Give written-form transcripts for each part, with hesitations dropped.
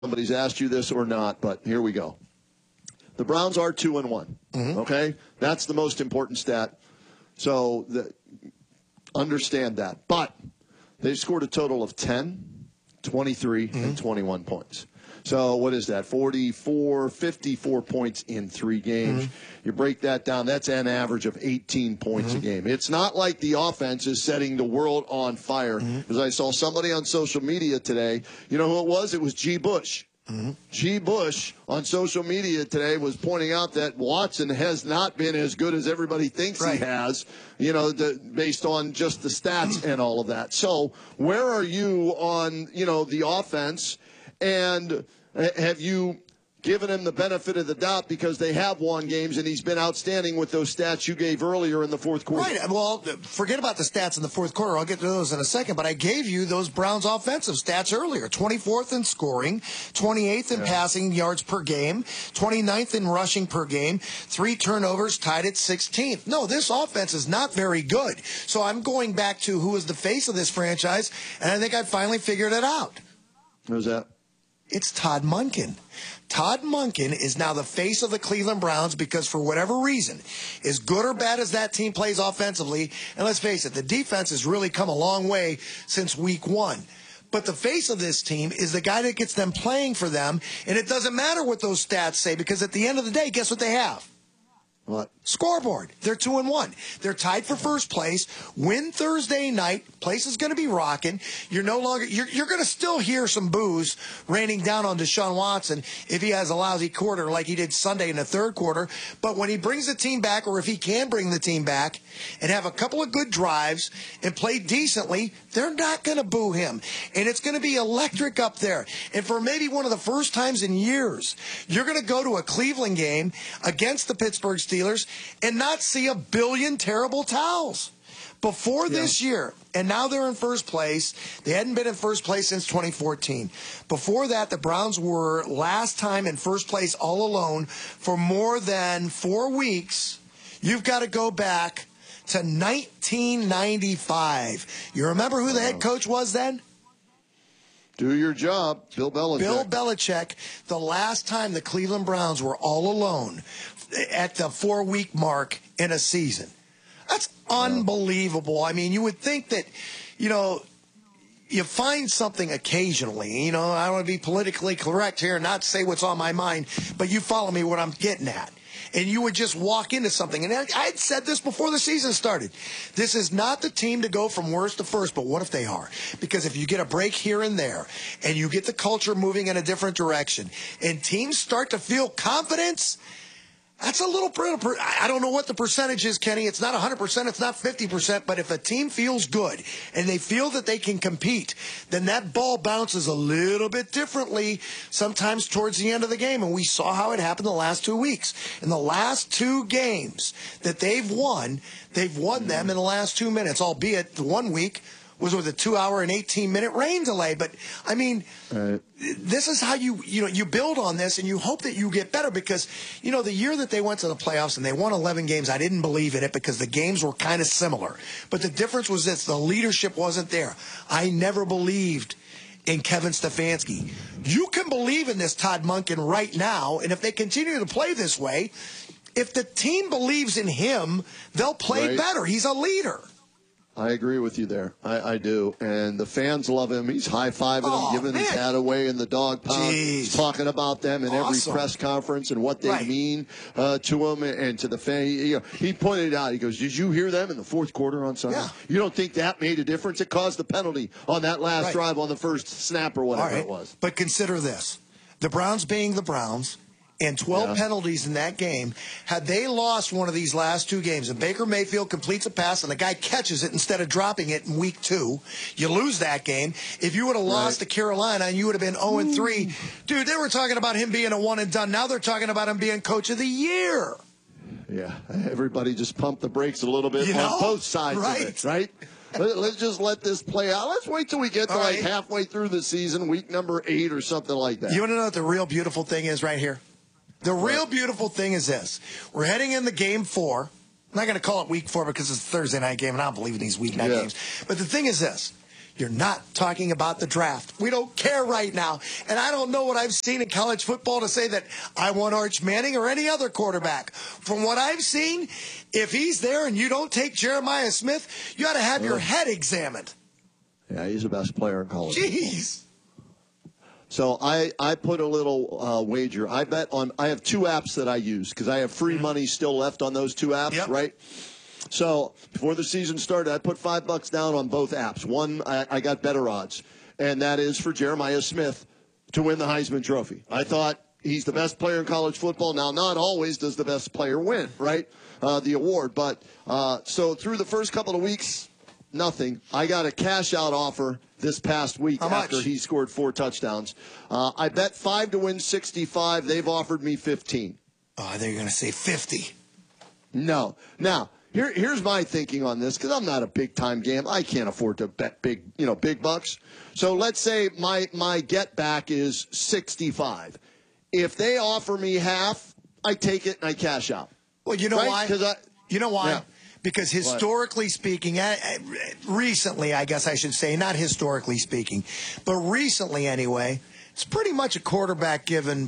somebody's asked you this or not, but here we go. The Browns are 2-1. Okay? That's the most important stat. So understand that. But they've scored a total of 10, 23, and 21 points. So what is that? 54 points in 3 games. You break that down, that's an average of 18 points a game. It's not like the offense is setting the world on fire. Because I saw somebody on social media today. You know who it was? It was G. Bush. G. Bush on social media today was pointing out that Watson has not been as good as everybody thinks he has, based on just the stats and all of that. So where are you on, the offense? And have you given him the benefit of the doubt because they have won games and he's been outstanding with those stats you gave earlier in the fourth quarter? Right. Well, forget about the stats in the fourth quarter. I'll get to those in a second. But I gave you those Browns offensive stats earlier. 24th in scoring, 28th in passing yards per game, 29th in rushing per game, 3 turnovers, tied at 16th. No, this offense is not very good. So I'm going back to who is the face of this franchise, and I think I finally figured it out. Who's that? It's Todd Monken. Todd Monken is now the face of the Cleveland Browns because for whatever reason, as good or bad as that team plays offensively, and let's face it, the defense has really come a long way since week 1. But the face of this team is the guy that gets them playing for them, and it doesn't matter what those stats say because at the end of the day, guess what they have? What? Scoreboard. They're 2-1. They're tied for first place. Win Thursday night. Place is going to be rocking. You're no longer. You're going to still hear some boos raining down on Deshaun Watson if he has a lousy quarter like he did Sunday in the third quarter. But when he brings the team back, or if he can bring the team back and have a couple of good drives and play decently, they're not going to boo him. And it's going to be electric up there. And for maybe one of the first times in years, you're going to go to a Cleveland game against the Pittsburgh Steelers and not see a billion terrible towels. Before this year, and now they're in first place. They hadn't been in first place since 2014. Before that, the Browns were last time in first place all alone for more than 4 weeks. You've got to go back to 1995. You remember who the head coach was then? Do your job, Bill Belichick. Bill Belichick, the last time the Cleveland Browns were all alone at the 4-week mark in a season. That's unbelievable. I mean, you would think that, you find something occasionally. I don't want to be politically correct here and not say what's on my mind, but you follow me what I'm getting at. And you would just walk into something. And I had said this before the season started. This is not the team to go from worst to first, but what if they are? Because if you get a break here and there, and you get the culture moving in a different direction, and teams start to feel confidence, that's a little, I don't know what the percentage is, Kenny. It's not 100%, it's not 50%, but if a team feels good and they feel that they can compete, then that ball bounces a little bit differently sometimes towards the end of the game. And we saw how it happened the last 2 weeks. In the last 2 games that they've won them in the last 2 minutes, albeit the 1 week was with a 2-hour and 18-minute rain delay. But, I mean, this is how you build on this, and you hope that you get better because, the year that they went to the playoffs and they won 11 games, I didn't believe in it because the games were kind of similar. But the difference was this, the leadership wasn't there. I never believed in Kevin Stefanski. You can believe in this Todd Monken right now, and if they continue to play this way, if the team believes in him, they'll play better. He's a leader. I agree with you there. I do. And the fans love him. He's high-fiving them, giving his hat away in the dog pound. He's talking about them in every press conference and what they mean to him and to the fan. He pointed out, he goes, did you hear them in the fourth quarter on Sunday? Yeah. You don't think that made a difference? It caused the penalty on that last drive on the first snap or whatever it was. But consider this. The Browns being the Browns, and 12 penalties in that game. Had they lost one of these last 2 games, and Baker Mayfield completes a pass and the guy catches it instead of dropping it in week 2, you lose that game. If you would have lost to Carolina and you would have been 0-3, dude, they were talking about him being a one and done. Now they're talking about him being coach of the year. Yeah, everybody just pumped the brakes a little bit on both sides of it, right? Let's just let this play out. Let's wait till we get to halfway through the season, week number 8 or something like that. You want to know what the real beautiful thing is right here? The real beautiful thing is this. We're heading into game 4. I'm not going to call it week 4 because it's a Thursday night game, and I don't believe in these week night games. But the thing is this. You're not talking about the draft. We don't care right now. And I don't know what I've seen in college football to say that I want Arch Manning or any other quarterback. From what I've seen, if he's there and you don't take Jeremiah Smith, you ought to have your head examined. Yeah, he's the best player in college. Jeez. So I put a little wager. I have two apps that I use because I have free money still left on those two apps, right? So before the season started, I put $5 down on both apps. One, I got better odds, and that is for Jeremiah Smith to win the Heisman Trophy. I thought he's the best player in college football. Now, not always does the best player win, right, the award. But so through the first couple of weeks, nothing. I got a cash-out offer this past week after he scored 4 touchdowns. I bet 5 to win 65. They've offered me 15. Oh, they're going to say 50. No. Now, here's my thinking on this, because I'm not a big-time gambler. I can't afford to bet big bucks. So let's say my get back is 65. If they offer me half, I take it and I cash out. Well, you know why? You know why? Yeah. Because historically speaking, recently, I guess I should say, not historically speaking, but recently anyway, it's pretty much a quarterback-given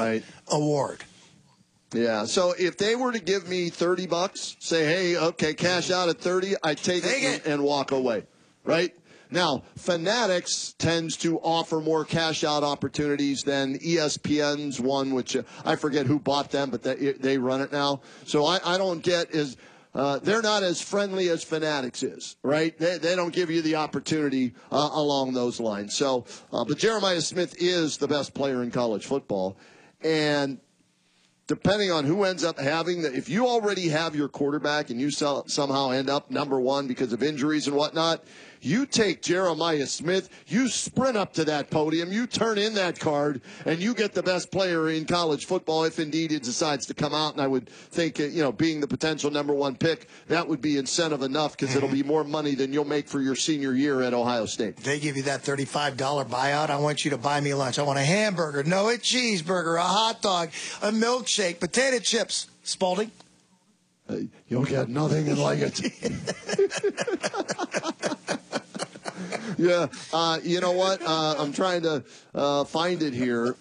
award. Yeah, so if they were to give me $30, say, hey, okay, cash out at 30, I take it and walk away, right? Now, Fanatics tends to offer more cash-out opportunities than ESPN's one, which I forget who bought them, but they run it now. So I don't get as they're not as friendly as Fanatics is, right? They don't give you the opportunity along those lines. So, but Jeremiah Smith is the best player in college football, and depending on who ends up having if you already have your quarterback and you somehow end up number one because of injuries and whatnot, you take Jeremiah Smith, you sprint up to that podium, you turn in that card, and you get the best player in college football if indeed he decides to come out. And I would think, being the potential number one pick, that would be incentive enough because it'll be more money than you'll make for your senior year at Ohio State. They give you that $35 buyout. I want you to buy me lunch. I want a hamburger, no, a cheeseburger, a hot dog, a milkshake, potato chips. Spalding? You'll get nothing like it. Yeah, you know what? I'm trying to find it here.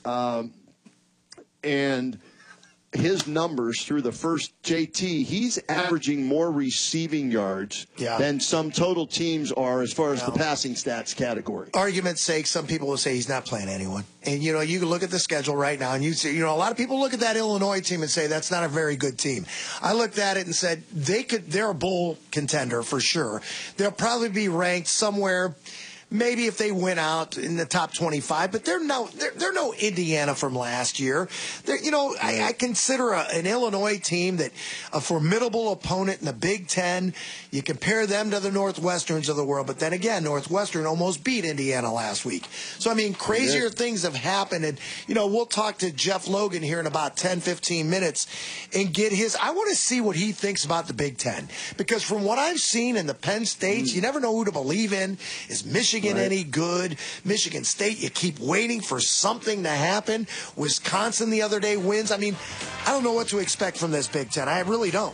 And his numbers through the first JT, he's averaging more receiving yards than some total teams are as far as the passing stats category. Argument's sake, some people will say he's not playing anyone. And, you can look at the schedule right now, and you see, a lot of people look at that Illinois team and say that's not a very good team. I looked at it and said they're a bowl contender for sure. They'll probably be ranked somewhere, maybe if they win out in the top 25, but they're no Indiana from last year. I consider an Illinois team that a formidable opponent in the Big Ten. You compare them to the Northwesterns of the world, but then again, Northwestern almost beat Indiana last week. So, crazier things have happened, and, we'll talk to Jeff Logan here in about 10, 15 minutes and get I want to see what he thinks about the Big Ten, because from what I've seen in the Penn States, you never know who to believe in. Is Michigan any good? Michigan State, you keep waiting for something to happen. Wisconsin the other day wins. I don't know what to expect from this Big Ten. I really don't.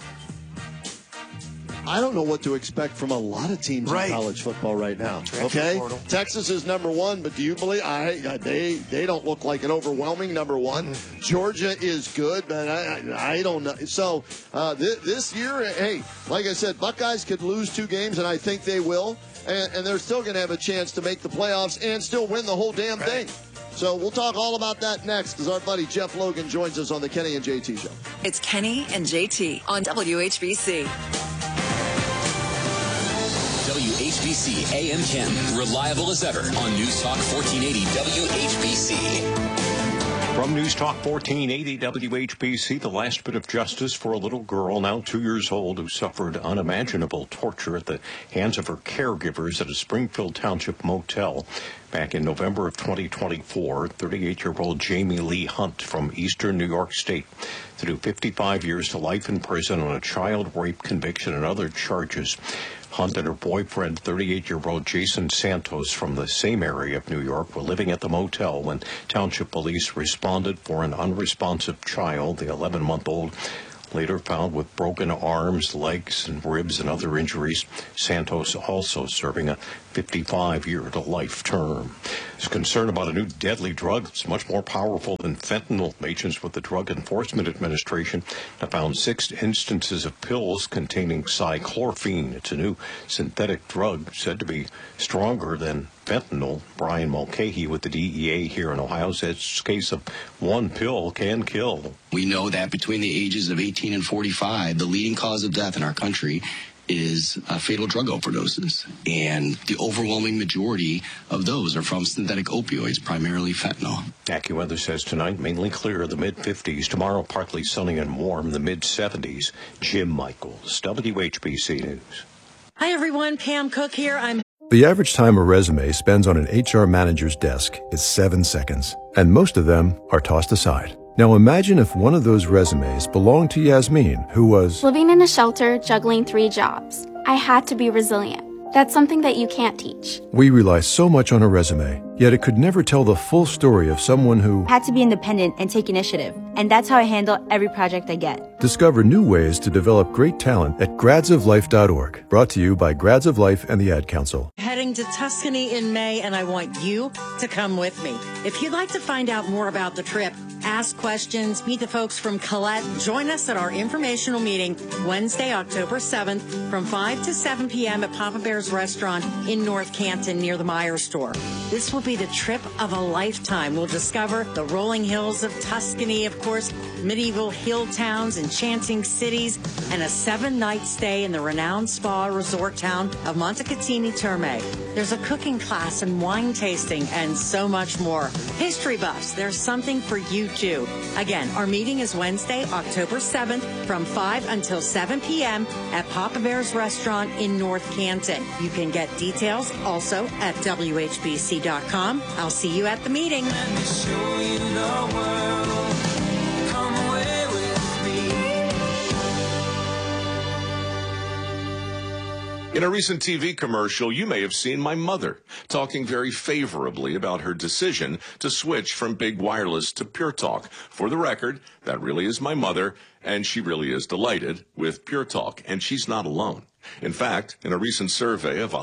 I don't know what to expect from a lot of teams in college football right now. Okay, Texas is number one, but do you believe they don't look like an overwhelming number one? Georgia is good, but I don't know. So this year, hey, like I said, Buckeyes could lose 2 games, and I think they will, and they're still going to have a chance to make the playoffs and still win the whole damn thing. So we'll talk all about that next as our buddy Jeff Logan joins us on the Kenny and JT Show. It's Kenny and JT on WHBC. WHBC AM 10, reliable as ever on News Talk 1480 WHBC. From News Talk 1480 WHBC, the last bit of justice for a little girl now 2 years old who suffered unimaginable torture at the hands of her caregivers at a Springfield Township motel. Back in November of 2024, 38-year-old Jamie Lee Hunt from eastern New York State to do 55 years to life in prison on a child rape conviction and other charges. Hunt and her boyfriend, 38-year-old Jason Santos from the same area of New York, were living at the motel when township police responded for an unresponsive child, the 11-month-old later found with broken arms, legs, and ribs and other injuries. Santos also serving a 55-year-to-life term. There's concern about a new deadly drug that's much more powerful than fentanyl. Agents with the Drug Enforcement Administration have found 6 instances of pills containing cyclorphine. It's a new synthetic drug said to be stronger than fentanyl. Brian Mulcahy with the DEA here in Ohio says a case of one pill can kill. We know that between the ages of 18 and 45, the leading cause of death in our country is fatal drug overdoses. And the overwhelming majority of those are from synthetic opioids, primarily fentanyl. AccuWeather says tonight mainly clear, the mid-50s. Tomorrow partly sunny and warm, the mid-70s. Jim Michaels, WHBC News. Hi, everyone. Pam Cook here. The average time a resume spends on an HR manager's desk is 7 seconds, and most of them are tossed aside. Now imagine if one of those resumes belonged to Yasmin, who was living in a shelter, juggling 3 jobs. I had to be resilient. That's something that you can't teach. We rely so much on a resume, yet it could never tell the full story of someone who had to be independent and take initiative. And that's how I handle every project I get. Discover new ways to develop great talent at gradsoflife.org. Brought to you by Grads of Life and the Ad Council. Heading to Tuscany in May, and I want you to come with me. If you'd like to find out more about the trip, ask questions, meet the folks from Colette, join us at our informational meeting Wednesday, October 7th from 5 to 7 p.m. at Papa Bear's Restaurant in North Canton near the Meijer store. This will be the trip of a lifetime. We'll discover the rolling hills of Tuscany, of course, medieval hill towns, enchanting cities, and a 7-night stay in the renowned spa resort town of Montecatini Terme. There's a cooking class and wine tasting and so much more. History buffs, there's something for you too. Again, our meeting is Wednesday, October 7th from 5 until 7 p.m. at Papa Bear's Restaurant in North Canton. You can get details also at WHBC.com. I'll see you at the meeting. In a recent TV commercial, you may have seen my mother talking very favorably about her decision to switch from Big Wireless to Pure Talk. For the record, that really is my mother, and she really is delighted with Pure Talk, and she's not alone. In fact, in a recent survey of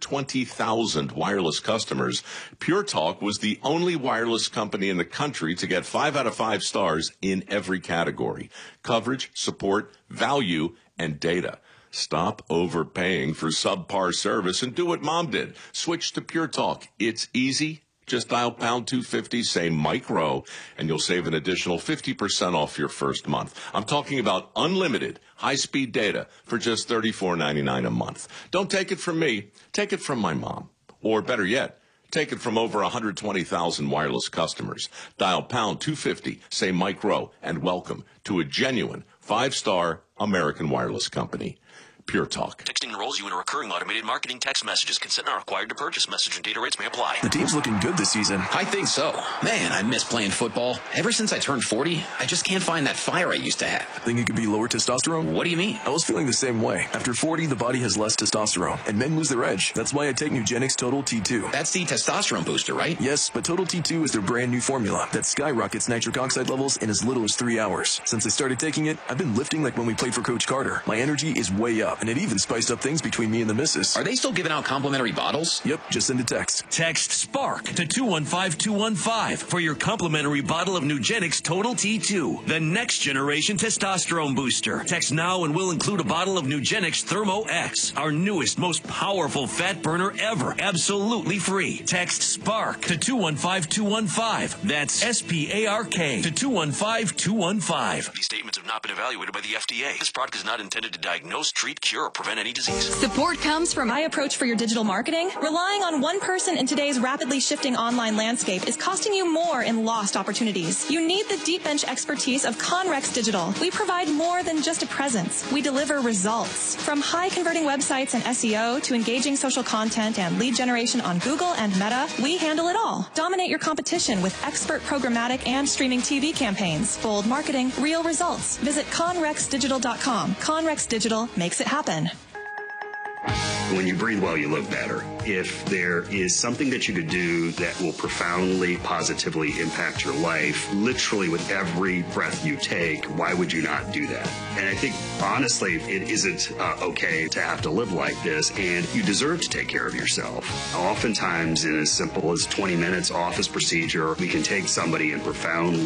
120,000 wireless customers, Pure Talk was the only wireless company in the country to get 5 out of 5 stars in every category: coverage, support, value, and data. Stop overpaying for subpar service and do what Mom did. Switch to Pure Talk. It's easy. Just dial pound 250, say Mike Rowe, and you'll save an additional 50% off your first month. I'm talking about unlimited high-speed data for just $34.99 a month. Don't take it from me. Take it from my mom. Or better yet, take it from over 120,000 wireless customers. Dial pound 250, say Mike Rowe, and welcome to a genuine 5-star American wireless company. Pure Talk. Texting enrolls you in a recurring automated marketing text messages. Consent not required to purchase. Message and data rates may apply. The team's looking good this season. I think so. Man, I miss playing football. Ever since I turned 40, I just can't find that fire I used to have. Think it could be lower testosterone? What do you mean? I was feeling the same way. After 40, the body has less testosterone, and men lose their edge. That's why I take Nugenix Total T2. That's the testosterone booster, right? Yes, but Total T2 is their brand new formula that skyrockets nitric oxide levels in as little as 3 hours. Since I started taking it, I've been lifting like when we played for Coach Carter. My energy is way up, and it even spiced up things between me and the missus. Are they still giving out complimentary bottles? Yep, just send a text. Text SPARK to 215-215 for your complimentary bottle of Nugenix Total T2, the next generation testosterone booster. Text now and we'll include a bottle of Nugenix Thermo X, our newest, most powerful fat burner ever, absolutely free. Text SPARK to 215-215. That's SPARK to 215-215. These statements have not been evaluated by the FDA. This product is not intended to diagnose, treat, cure, or prevent any disease. Support comes from my approach for your digital marketing. Relying on one person in today's rapidly shifting online landscape is costing you more in lost opportunities. You need the deep bench expertise of Conrex Digital. We provide more than just a presence. We deliver results. From high converting websites and SEO to engaging social content and lead generation on Google and Meta, we handle it all. Dominate your competition with expert programmatic and streaming TV campaigns. Bold marketing, real results. Visit conrexdigital.com. Conrex Digital makes it happen. When you breathe well, you look better. If there is something that you could do that will profoundly, positively impact your life, literally with every breath you take, why would you not do that? And I think, honestly, it isn't okay to have to live like this, and you deserve to take care of yourself. Oftentimes, in as simple as 20 minutes office procedure, we can take somebody and profoundly